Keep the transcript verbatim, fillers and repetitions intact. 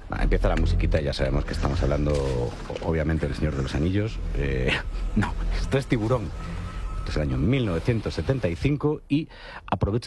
Ah, empieza la musiquita y ya sabemos que estamos hablando, obviamente, del Señor de los Anillos. Eh, no, esto es Tiburón. Esto es el año mil novecientos setenta y cinco y aprovecho